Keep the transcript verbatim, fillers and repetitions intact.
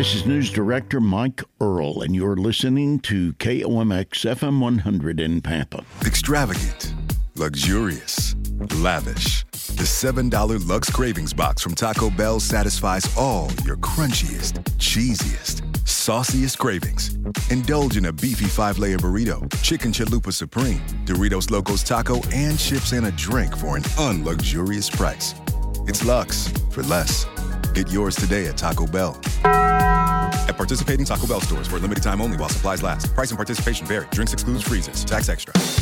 This is News Director Mike Earl, and you're listening to K O M X F M one hundred in Pampa. Extravagant, luxurious, lavish. The seven dollar Lux Cravings Box from Taco Bell satisfies all your crunchiest, cheesiest, sauciest cravings. Indulge in a beefy five-layer burrito, chicken chalupa supreme, Doritos Locos Taco, and chips and a drink for an unluxurious price. It's Lux for less. Get yours today at Taco Bell. At participating Taco Bell stores for a limited time only while supplies last. Price and participation vary. Drinks excludes freezes. Tax extra.